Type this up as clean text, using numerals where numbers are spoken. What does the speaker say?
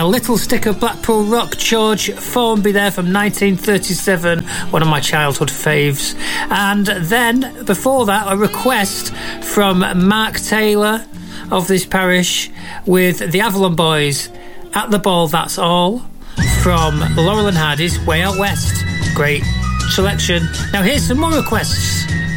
Little Stick of Blackpool Rock, George Formby there from 1937, one of my childhood faves. And then, before that, a request from Mark Taylor of this parish with the Avalon Boys, At the Ball, That's All, from Laurel and Hardy's Way Out West. Great selection. Now here's some more requests.